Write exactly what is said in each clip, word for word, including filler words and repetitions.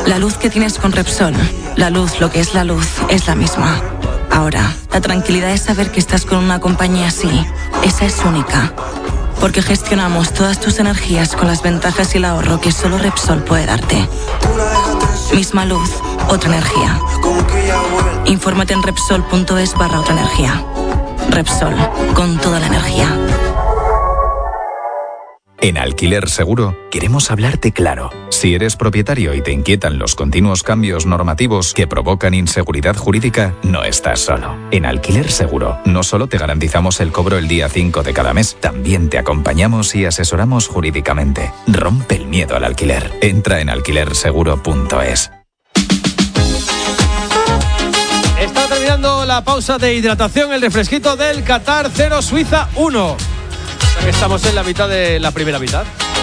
La luz que tienes con Repsol, la luz, lo que es la luz, es la misma. Ahora, la tranquilidad es saber que estás con una compañía así. Esa es única. Porque gestionamos todas tus energías con las ventajas y el ahorro que solo Repsol puede darte. Misma luz, otra energía. Infórmate en Repsol.es barra otra energía. Repsol, con toda la energía. En Alquiler Seguro queremos hablarte claro. Si eres propietario y te inquietan los continuos cambios normativos que provocan inseguridad jurídica, no estás solo. En Alquiler Seguro no solo te garantizamos el cobro el día cinco de cada mes, también te acompañamos y asesoramos jurídicamente. Rompe el miedo al alquiler. Entra en alquiler seguro punto es. Está terminando la pausa de hidratación, el refresquito del Qatar cero, Suiza uno. Estamos en la mitad de la primera mitad.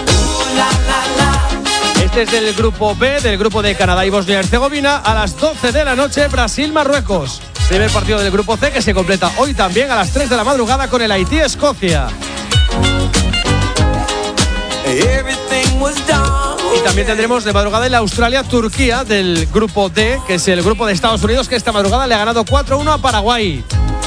Este es del grupo B, del grupo de Canadá y Bosnia y Herzegovina. A las doce de la noche, Brasil-Marruecos. Primer partido del grupo C, que se completa hoy también a las tres de la madrugada con el Haití-Escocia. Y también tendremos de madrugada el Australia-Turquía del grupo D, que es el grupo de Estados Unidos, que esta madrugada le ha ganado cuatro uno a Paraguay.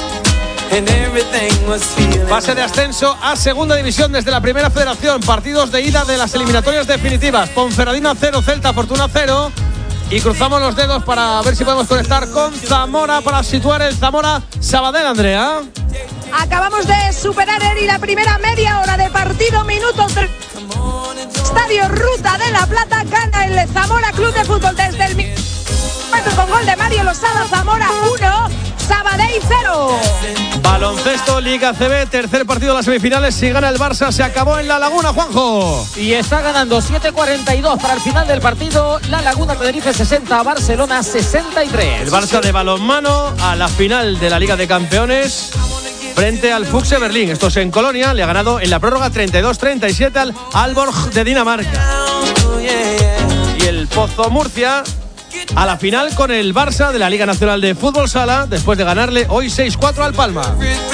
Fase de ascenso a segunda división desde la primera federación. Partidos de ida de las eliminatorias definitivas. Ponferradina cero, Celta Fortuna cero. Y cruzamos los dedos para ver si podemos conectar con Zamora para situar el Zamora Sabadell, Andrea. Acabamos de superar, Eri, la primera media hora de partido, minuto tres. Estadio Ruta de la Plata, gana el Zamora Club de Fútbol desde el minuto con gol de Mario Losada. Zamora uno, Sabadell cero. Baloncesto, Liga C B, tercer partido de las semifinales. Si gana el Barça, se acabó en La Laguna, Juanjo. Y está ganando siete cuarenta y dos para el final del partido. La Laguna Tenerife sesenta, Barcelona sesenta y tres. El Barça de balonmano a la final de la Liga de Campeones frente al Füchse Berlín. Esto es en Colonia. Le ha ganado en la prórroga treinta y dos treinta y siete al Aalborg de Dinamarca. Y el Pozo Murcia a la final con el Barça de la Liga Nacional de Fútbol Sala, después de ganarle hoy seis cuatro al Palma.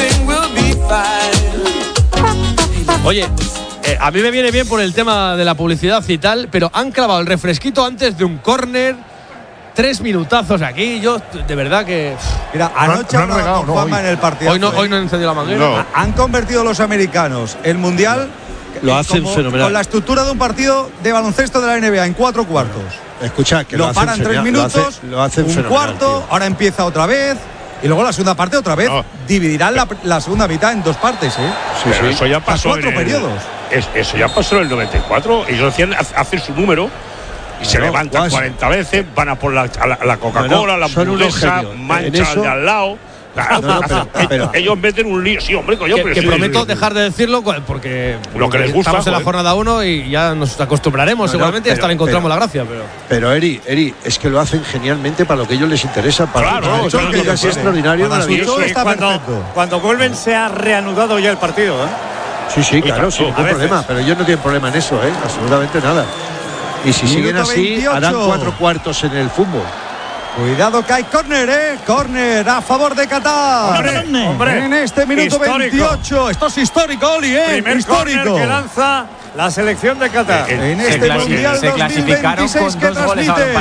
Oye, eh, a mí me viene bien por el tema de la publicidad y tal, pero han clavado el refresquito antes de un córner. Tres minutazos aquí, yo de verdad que... Mira, anoche no, no han regado, no, hoy. En el partido. Hoy no, hoy no han encendido la manguera. No. Han convertido los americanos el Mundial lo hacen fenomenal. Con la estructura de un partido de baloncesto de la N B A en cuatro cuartos. Escucha, que lo, lo hacen paran tres minutos, lo hace, lo hacen un cuarto, tío. Ahora empieza otra vez y luego la segunda parte otra vez. No. Dividirán la, la segunda mitad en dos partes, ¿eh? Sí, sí. Eso ya pasó. Cuatro en periodos. El, es, eso ya pasó en el noventa y cuatro. Ellos hacían, hacen su número y no, se levantan cuarenta veces, van a por la, la, la Coca-Cola, no, la hamburguesa, manchan de al lado. Claro, no, no, pero, pero, ellos meten un lío, sí, hombre, coño, que, pero que sí, prometo sí, sí. dejar de decirlo porque lo que les gusta, estamos en la joder. jornada uno y ya nos acostumbraremos no, seguramente no, pero, y hasta le encontramos pero, la gracia. Pero, pero Eri, Eri, es que lo hacen genialmente para lo que a ellos les interesa. Para claro, no, claro, que es casi extraordinario, maravilloso. Está cuando, cuando vuelven se ha reanudado ya el partido, ¿eh? Sí, sí, claro, sin ningún problema, pero ellos no tienen problema en eso, ¿eh? Absolutamente nada. Y si siguen así, veintiocho. Harán cuatro cuartos en el fútbol. Cuidado que hay córner, ¿eh? Córner a favor de Qatar. Hombre, hombre. En este minuto histórico. veintiocho. Esto es histórico, Oli, ¿eh? Primer histórico. Que lanza la selección de Qatar. Eh, en este se Mundial se dos mil veintiséis que transmite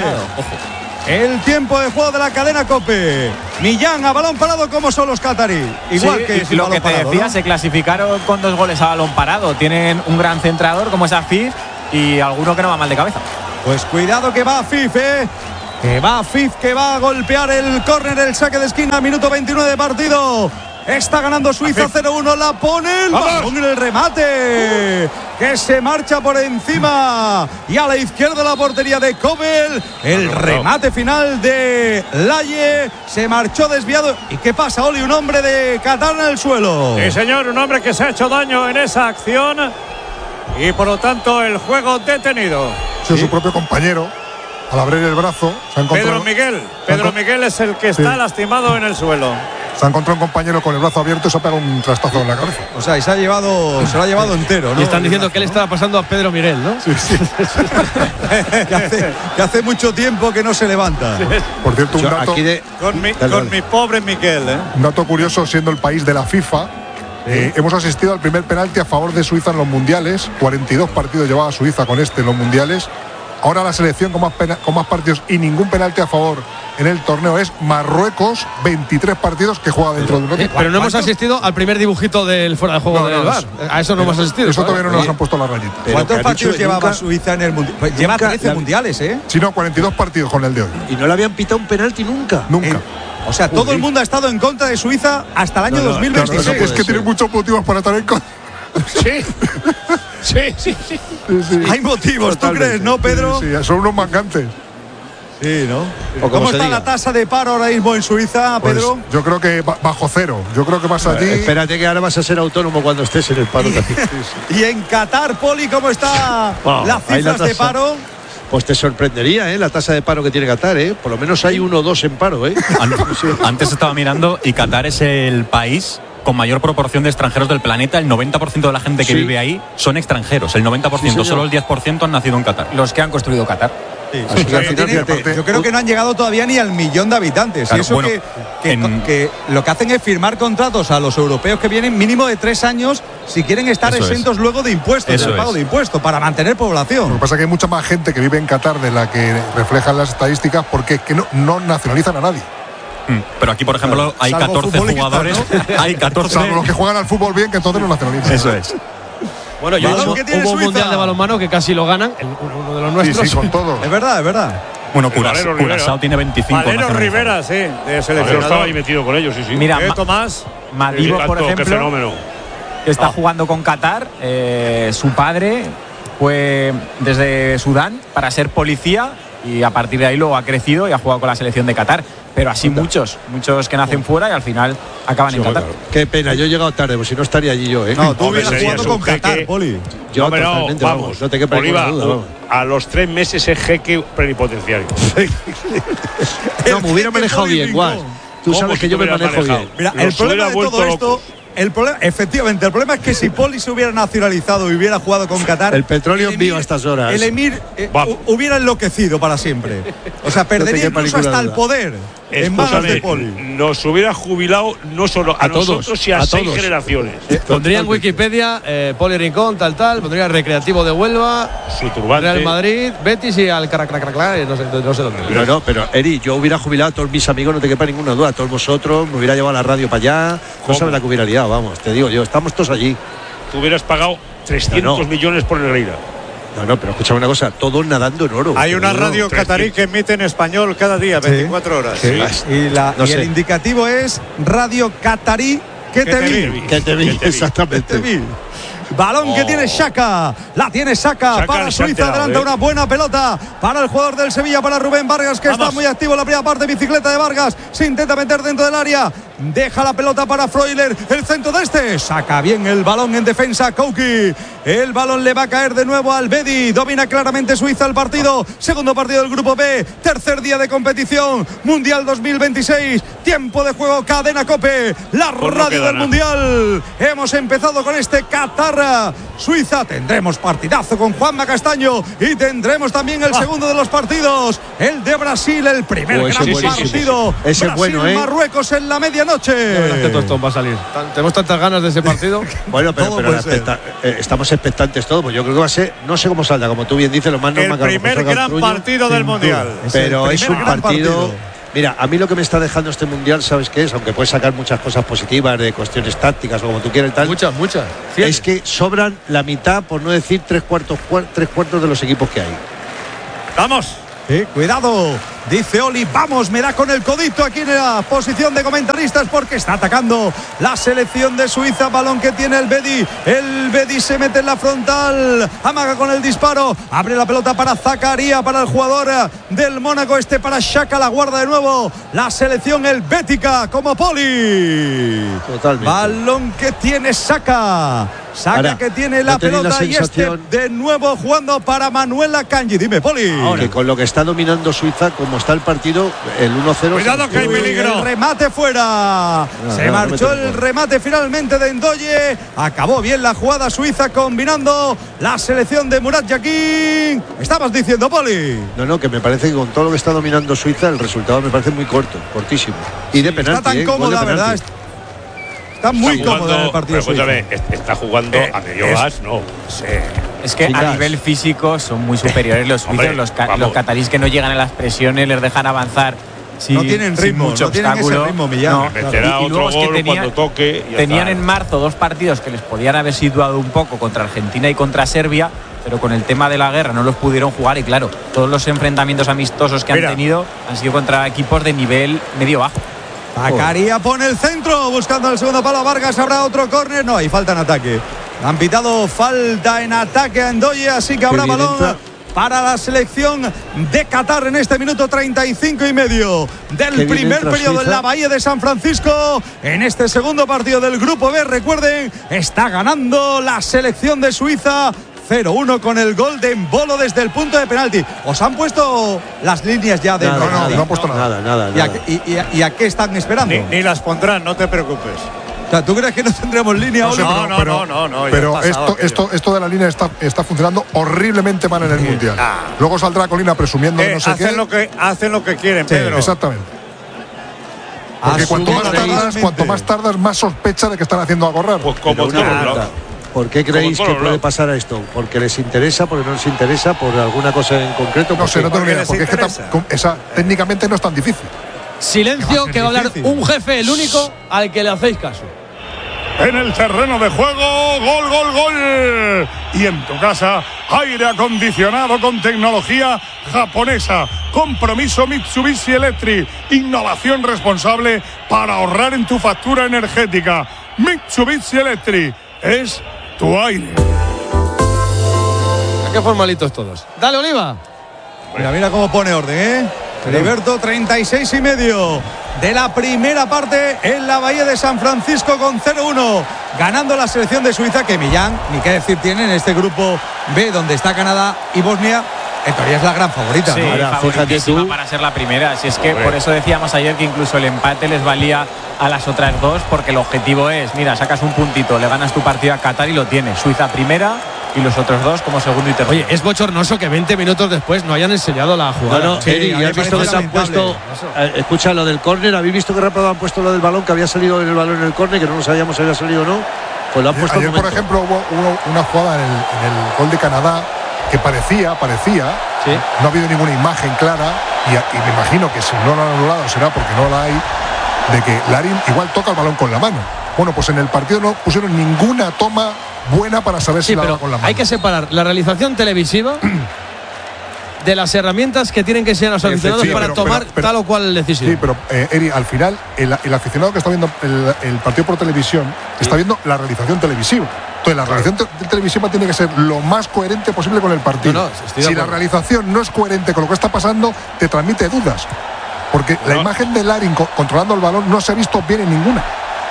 el tiempo de juego de la cadena COPE. Millán a balón parado, como son los catarí. Igual sí, que y lo que te parado, decía, ¿no? se clasificaron con dos goles a balón parado. Tienen un gran centrador como es Afif y alguno que no va mal de cabeza. Pues cuidado que va Afif, ¿eh? Que va Afif, que va a golpear el córner, el saque de esquina, minuto veintinueve de partido. Está ganando Suiza cero uno, la pone el balón en el remate, que se marcha por encima y a la izquierda la portería de Kobel. El remate final de Laye se marchó desviado. ¿Y qué pasa, Oli? Un hombre de Qatar en el suelo. Sí, señor, un hombre que se ha hecho daño en esa acción y por lo tanto el juego detenido. Sí, su propio compañero. Al abrir el brazo, se ha encontrado. Pedro Miguel. Pedro Miguel es el que está sí. lastimado en el suelo. Se ha encontrado un compañero con el brazo abierto y se ha pegado un trastazo en la cabeza. O sea, y se ha llevado, se lo ha llevado entero, ¿no? Y están diciendo que le estaba pasando a Pedro Miguel, ¿no? Sí, sí. que, hace, que hace mucho tiempo que no se levanta. Sí. Por cierto, un Yo, dato. Aquí de, con mi, con mi pobre Miguel, ¿eh? Un dato curioso, siendo el país de la FIFA. Eh, hemos asistido al primer penalti a favor de Suiza en los mundiales. cuarenta y dos partidos llevaba Suiza con este en los mundiales. ahora la selección con más, pena, con más partidos y ningún penalti a favor en el torneo es Marruecos, veintitrés partidos que juega dentro de un ratito. Pero no hemos asistido al primer dibujito del fuera de juego no, no, del bar. A eso no hemos asistido. Eso todavía no nos han puesto la rayita. ¿Cuántos partidos llevaba nunca, Suiza en el mundial? Pues lleva trece la, mundiales, ¿eh? Sí, no, cuarenta y dos partidos con el de hoy. Y no le habían pitado un penalti nunca. Nunca. Eh, o sea, todo Uy. el mundo ha estado en contra de Suiza hasta el año no, no, dos mil veintiséis. Claro, es que tiene muchos motivos para estar en contra. Sí. Sí, sí, sí. sí, sí. Hay motivos, Totalmente. ¿tú crees, no, Pedro? Sí, sí, son unos mangantes. Sí, ¿no? ¿Cómo, ¿Cómo está diga? la tasa de paro ahora mismo en Suiza, Pedro? Pues yo creo que bajo cero. Yo creo que vas allí. Eh, espérate que ahora vas a ser autónomo cuando estés en el paro. Y, sí, sí. y en Qatar, Poli, ¿cómo está oh, las cifras la de paro? Pues te sorprendería, ¿eh? La tasa de paro que tiene Qatar, ¿eh? Por lo menos hay uno o dos en paro, ¿eh? Antes estaba mirando y Qatar es el país con mayor proporción de extranjeros del planeta. El noventa por ciento de la gente que sí. vive ahí son extranjeros. El noventa por ciento, sí, solo el diez por ciento han nacido en Qatar. Los que han construido Qatar. Sí, sí, sí, sí, tiene, fíjate, yo creo que no han llegado todavía ni al millón de habitantes. Claro, y eso bueno, que, que, en... que lo que hacen es firmar contratos a los europeos que vienen mínimo de tres años si quieren estar eso exentos es. luego de impuestos, eso del pago es. de impuestos, para mantener población. Lo que pasa es que hay mucha más gente que vive en Qatar de la que reflejan las estadísticas porque es que no, no nacionalizan a nadie. Pero aquí, por ejemplo, hay Salvo catorce jugadores. ¿No? Hay catorce. Salvo los que juegan al fútbol bien, que entonces no nacionalizan. Eso es. Bueno, yo hubo, hubo un mundial de balonmano que casi lo ganan, el, uno de los nuestros. Sí, sí, con todo. Es verdad, es verdad. Bueno, Curazao, Curazao tiene veinticinco. Valero Rivera, sí, de seleccionador. Estaba ahí metido con ellos, sí, sí. Mira, ¿Eh, Tomás? Madibo, sí, por ejemplo, qué fenómeno. Que está ah. jugando con Qatar. Eh, su padre fue desde Sudán para ser policía y a partir de ahí luego ha crecido y ha jugado con la selección de Qatar. Pero así muchos, muchos que nacen fuera y al final acaban sí, en Qatar. Claro. Qué pena, yo he llegado tarde, pues si no estaría allí yo, ¿eh? No, tú hubieras jugado con Qatar, Poli. Yo no, totalmente, vamos, vamos, no te quepa ninguna duda. Vamos. A los tres meses es jeque plenipotenciario. No, me hubiera manejado bien, Guas. Tú sabes que yo me manejo manejado? bien. Mira, el problema de todo esto… El problema, efectivamente, el problema es que si Poli se hubiera nacionalizado y hubiera jugado con Qatar, el petróleo en vivo a estas horas. El Emir eh, hubiera enloquecido para siempre. O sea, perdería no incluso hasta duda. el poder en manos de Poli. Nos hubiera jubilado no solo a, a nosotros, todos, sino a, a seis todos. generaciones. Eh, pondría en Wikipedia eh, Poli Rincón, tal, tal, pondría Recreativo de Huelva, su turbante, Real Madrid, Betis y al Caracracracla, no sé, no sé dónde. No, no, pero Eri, yo hubiera jubilado a todos mis amigos, no te quepa ninguna duda, a todos vosotros, me hubiera llevado la radio para allá, no sabes la que hubiera liado. Vamos, te digo yo, estamos todos allí. Tú hubieras pagado trescientos no, no. millones por Negreira. No, no, pero escúchame una cosa, todos nadando en oro. Hay una radio catarí que emite en español cada día, veinticuatro horas. Sí. Sí. Y, la, no y el indicativo es Radio Catarí que te vi. Que te vi, exactamente. Que te vi. Balón oh. que tiene Xhaka, la tiene Xhaka, Xhaka para Suiza, adelanta eh. una buena pelota para el jugador del Sevilla, para Rubén Vargas, que Vamos. está muy activo en la primera parte. Bicicleta de Vargas, se intenta meter dentro del área, deja la pelota para Freuler, el centro de este, saca bien el balón en defensa Kouki, el balón le va a caer de nuevo al Bedi, domina claramente Suiza el partido, segundo partido del grupo B, tercer día de competición, Mundial dos mil veintiséis, tiempo de juego, Cadena Cope, la Por radio no del nada. Mundial. Hemos empezado con este Qatar Suiza, tendremos partidazo con Juanma Castaño y tendremos también el ah. segundo de los partidos, el de Brasil, el primer oh, gran buenísimo. partido. Ese Brasil, bueno, ¿eh? Marruecos en la medianoche. Que todo esto va a salir. Tenemos tantas ganas de ese partido. Bueno, pero, pero expecta eh, estamos expectantes todos. Pues yo creo que va a ser, no sé cómo saldrá, como tú bien dices, lo más normal. El primer gran Truño, partido del Mundial. Pero es, es un partido, partido. Mira, a mí lo que me está dejando este Mundial, ¿sabes qué es? Aunque puedes sacar muchas cosas positivas de cuestiones tácticas o como tú quieras y tal. Muchas, muchas. Cien. Es que sobran la mitad, por no decir tres cuartos, cuar, tres cuartos de los equipos que hay. ¡Vamos! Sí, cuidado, dice Oli, vamos, me da con el codito aquí en la posición de comentaristas porque está atacando la selección de Suiza, balón que tiene el Bedi, el Bedi se mete en la frontal, amaga con el disparo, abre la pelota para Zakaria, para el jugador del Mónaco, este para Xhaka, la guarda de nuevo la selección helvética como Poli. Totalmente. Balón que tiene Xhaka. Saca Ahora, que tiene la pelota la y este de nuevo jugando para Manuel Akanji. Dime, Poli. Ahora, que con lo que está dominando Suiza, como está el partido, el uno cero. Cuidado que hay peligro. El remate fuera. No, Se no, marchó no el remate finalmente de Ndoye. Acabó bien la jugada Suiza combinando la selección de Murat Yakin. Estabas diciendo, Poli. No, no, que me parece que con todo lo que está dominando Suiza, el resultado me parece muy corto, cortísimo. Y de penalti. Está tan eh, cómoda, ¿verdad? Está muy está jugando, cómodo en el partido. Escúchame, está jugando eh, a medio gas, ¿no? Sí. Es que Chicas. a nivel físico son muy superiores los suizos. Hombre, los, ca vamos. los catarís que no llegan a las presiones, les dejan avanzar. Sin, No tienen sin ritmo, mucho no tienen ese obstáculo. ritmo, Millán. No, Meterá y, y luego otro es que gol tenía- cuando toque. y ya Tenían está. en marzo dos partidos que les podían haber situado un poco contra Argentina y contra Serbia, pero con el tema de la guerra no los pudieron jugar y claro, todos los enfrentamientos amistosos que Mira. han tenido han sido contra equipos de nivel medio-bajo. Zacarías pone el centro, buscando el segundo palo. Vargas, habrá otro córner. No, hay falta en ataque. Han pitado falta en ataque a Endoye, así que habrá bien balón entra. para la selección de Qatar en este minuto treinta y cinco y medio del Qué bien primer entra periodo Suiza. en la Bahía de San Francisco. En este segundo partido del Grupo B, recuerden, está ganando la selección de Suiza cero uno con el gol de Embolo desde el punto de penalti. ¿Os han puesto las líneas ya de Nada, no, no, penalti? no han puesto nada. Nada, nada, ¿Y a, nada. qué- y- y a- y a qué están esperando? Ni, ni las pondrán, no te preocupes. O sea, ¿tú crees que no tendremos línea, No sé, Oli? No, pero, no, pero- no, no, no, ya pero ha pasado esto, aquello. esto, esto de la línea está, está funcionando horriblemente mal en el Mundial. Luego saldrá Colina presumiendo de Eh, no sé hacen, qué. lo que, hacen lo que quieren, Sí, Pedro. Exactamente. Porque cuanto más, Absolutamente. tardas, cuanto más tardas, más sospecha de que están haciendo algo raro. Pues como Pero una todos los pregunta, lados. ¿por qué creéis Como que todos puede los pasar esto? ¿Porque les interesa? ¿Porque no les interesa? ¿Por alguna cosa en concreto? No ¿Por sé, qué? no tengo ni Porque idea. les Porque es que tan- interesa. com- esa, técnicamente no es tan difícil. Silencio, que va a hablar difícil. un jefe, el único al que le hacéis caso. En el terreno de juego, gol, gol, gol. Y en tu casa, aire acondicionado con tecnología japonesa. Compromiso Mitsubishi Electric. Innovación responsable para ahorrar en tu factura energética. Mitsubishi Electric es tu aire. Qué formalitos todos. Dale, Oliva. Mira, mira cómo pone orden, ¿eh? Heriberto, treinta y seis y medio de la primera parte en la Bahía de San Francisco con cero uno. Ganando la selección de Suiza, que Millán, ni qué decir tiene en este grupo B, donde está Canadá y Bosnia. En teoría es la gran favorita, Sí, ¿no? Ahora, fíjate favoritísima tú. para ser la primera. Si es que Hombre. por eso decíamos ayer que incluso el empate les valía a las otras dos, porque el objetivo es, mira, sacas un puntito, le ganas tu partido a Qatar y lo tienes. Suiza primera y los otros dos como segundo y tercero. Oye, es bochornoso que veinte minutos después no hayan enseñado la No, jugada. no, Sí, Eri, a mí ¿ya me has visto que parece se han puesto? lamentable. eh, escucha lo del córner. ¿Habéis visto que rápido han puesto lo del balón, que había salido en el balón en el córner, que no lo sabíamos si había salido o no? Pues lo han puesto. Ayer, un por momento. ejemplo, hubo, hubo una jugada en el, en el gol de Canadá que parecía, parecía, Sí. no ha habido ninguna imagen clara y, a- y me imagino que si no lo han anulado será porque no la hay, de que Larin igual toca el balón con la mano. Bueno, pues en el partido no pusieron ninguna toma buena para saber Sí, si la pero daba con la mano. hay que separar la realización televisiva de las herramientas que tienen que enseñar los aficionados Sí, para pero- tomar pero- pero- tal o cual decisión. Sí, pero eh, Eri, al final el, el aficionado que está viendo el, el partido por televisión está viendo la realización televisiva. Entonces la realización te- televisiva tiene que ser lo más coherente posible con el partido. No, no, estoy de si la acuerdo. realización no es coherente con lo que está pasando, te transmite dudas. Porque la No. imagen de Larin co- controlando el balón no se ha visto bien en ninguna.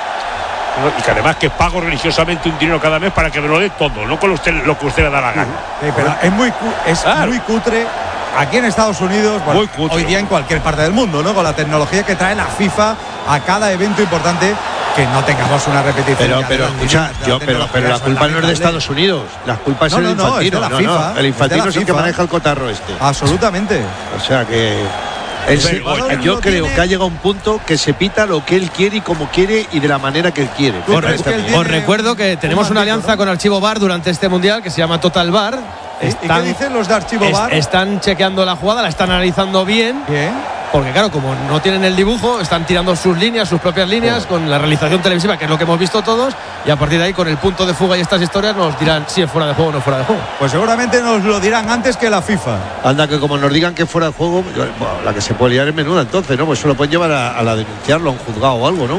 Y que además que pago religiosamente un dinero cada mes para que me lo dé todo, no con lo, usted, lo que usted le da la gana. Sí, pero es muy, cu- es Claro. muy cutre aquí en Estados Unidos, bueno, Muy cutre. hoy día en cualquier parte del mundo, ¿no? Con la tecnología que trae la FIFA a cada evento importante, que no tengamos una repetición. Pero, ya de pero las escucha, líneas de yo, pero, tecnología, pero la eso culpa no es de lamentable. Estados Unidos. La culpa es No, el no, no, infantino. es de la no, FIFA, no. es de El infantino la es el que FIFA. maneja el cotarro este. Absolutamente. O sea que. él se- Pero, yo lo creo tiene- que ha llegado un punto que se pita lo que él quiere y como quiere y de la manera que él quiere. ¿Tú Os, crees que él os tiene recuerdo que un tenemos una maldito, alianza ¿no? con Archivo Bar durante este mundial que se llama Total Bar. ¿Y- ¿Y qué dicen los de Archivo es- Bar? están chequeando la jugada, la están analizando bien. Bien. Porque claro, como no tienen el dibujo, están tirando sus líneas, sus propias líneas, con la realización televisiva, que es lo que hemos visto todos, y a partir de ahí, con el punto de fuga y estas historias, nos dirán si es fuera de juego o no fuera de juego. Pues seguramente nos lo dirán antes que la FIFA. Anda, que como nos digan que fuera de juego, bueno, la que se puede liar es menuda entonces, ¿no? Pues eso lo pueden llevar a, a la denunciarlo a un juzgado o algo, ¿no?